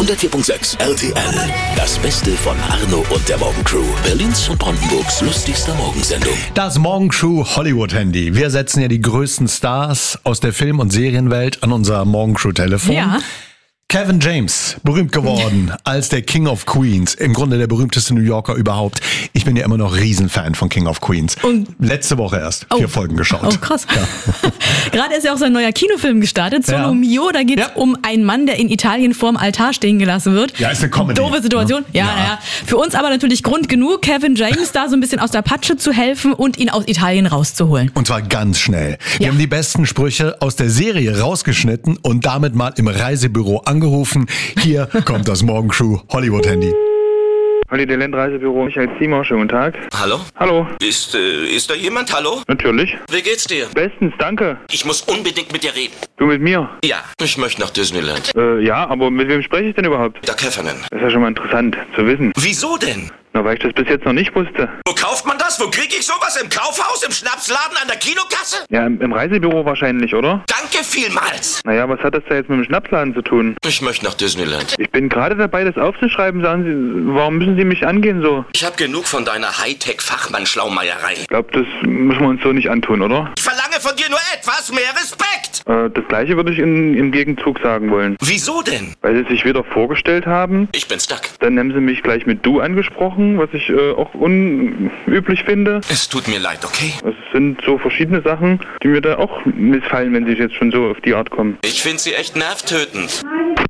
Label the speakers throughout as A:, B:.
A: 104.6 RTL. Das Beste von Arno und der Morgencrew. Berlins und Brandenburgs lustigster Morgensendung.
B: Das Morgencrew Hollywood-Handy. Wir setzen ja die größten Stars aus der Film- und Serienwelt an unser Morgencrew-Telefon.
C: Ja.
B: Kevin James, berühmt geworden als der King of Queens. Im Grunde der berühmteste New Yorker überhaupt. Ich bin ja immer noch Riesenfan von King of Queens.
C: Und
B: letzte Woche erst 4 Folgen geschaut.
C: Oh, krass. Ja. Gerade ist ja auch sein neuer Kinofilm gestartet, Solo Mio. Da geht es um einen Mann, der in Italien vorm Altar stehen gelassen wird.
B: Ja, ist eine Comedy.
C: Doofe Situation. Ja. Für uns aber natürlich Grund genug, Kevin James da so ein bisschen aus der Patsche zu helfen und ihn aus Italien rauszuholen.
B: Und zwar ganz schnell. Wir haben die besten Sprüche aus der Serie rausgeschnitten und damit mal im Reisebüro angerufen. Hier kommt das Morgencrew Hollywood-Handy.
D: Holiday Land Reisebüro, Michael Ziemer, schönen guten Tag.
E: Hallo?
D: Hallo,
E: Ist da jemand? Hallo?
D: natürlich.
E: Wie geht's dir?
D: Bestens, danke.
E: Ich muss unbedingt mit dir reden.
D: Du mit mir?
E: Ja, ich möchte nach Disneyland.
D: Ja, aber mit wem spreche ich denn überhaupt?
E: Der Käfernen.
D: Das ist ja schon mal interessant zu wissen.
E: Wieso denn?
D: Na, weil ich das bis jetzt noch nicht wusste.
E: Wo kauft man das? Wo krieg ich sowas? Im Kaufhaus? Im Schnapsladen? An der Kinokasse?
D: Ja, im Reisebüro wahrscheinlich, oder?
E: Danke vielmals.
D: Naja, was hat das da jetzt mit dem Schnapsladen zu tun?
E: Ich möchte nach Disneyland.
D: Ich bin gerade dabei, das aufzuschreiben. Sagen Sie, warum müssen Sie mich angehen so?
E: Ich habe genug von deiner Hightech-Fachmann-Schlaumeierei.
D: Ich glaube, das müssen wir uns so nicht antun, oder?
E: Ich verlange von dir nur etwas mehr Respekt.
D: Das Gleiche würde ich im Gegenzug sagen wollen.
E: Wieso denn?
D: Weil Sie sich wieder vorgestellt haben.
E: Ich bin stuck.
D: Dann haben Sie mich gleich mit Du angesprochen, was ich auch unüblich finde.
E: Es tut mir leid, okay?
D: Es sind so verschiedene Sachen, die mir da auch missfallen, wenn Sie jetzt schon so auf die Art kommen.
E: Ich finde sie echt nervtötend.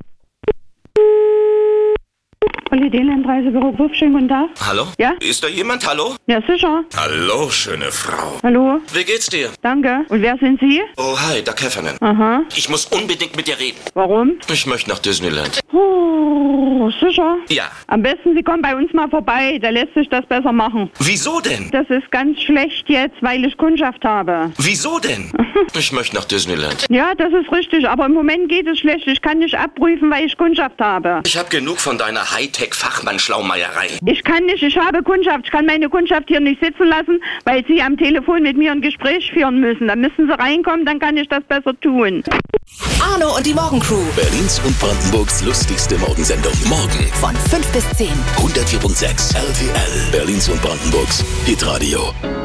F: Holiday Land Reisebüro Buff, schönen guten Tag.
E: Hallo?
F: Ja?
E: Ist da jemand? Hallo?
F: Ja, sicher.
E: Hallo, schöne Frau.
F: Hallo?
E: Wie geht's dir?
F: Danke. Und wer sind Sie?
E: Oh, hi, der Käfernen.
F: Aha.
E: Ich muss unbedingt mit dir reden.
F: Warum?
E: Ich möchte nach Disneyland.
F: Oh, sicher.
E: Ja.
F: Am besten, Sie kommen bei uns mal vorbei. Da lässt sich das besser machen.
E: Wieso denn?
F: Das ist ganz schlecht jetzt, weil ich Kundschaft habe.
E: Wieso denn? Ich möchte nach Disneyland.
F: Ja, das ist richtig. Aber im Moment geht es schlecht. Ich kann nicht abprüfen, weil ich Kundschaft habe.
E: Ich habe genug von deiner Hightech-Fachmann-Schlaumeierei.
F: Ich kann nicht. Ich habe Kundschaft. Ich kann meine Kundschaft hier nicht sitzen lassen, weil Sie am Telefon mit mir ein Gespräch führen müssen. Dann müssen Sie reinkommen, dann kann ich das besser tun.
G: Arno und die Morgencrew.
A: Berlins und Brandenburgs lustigste Morgensendung. Morgen
G: Von 5 bis 10.
A: 104.6 RTL. Berlins und Brandenburgs Hitradio.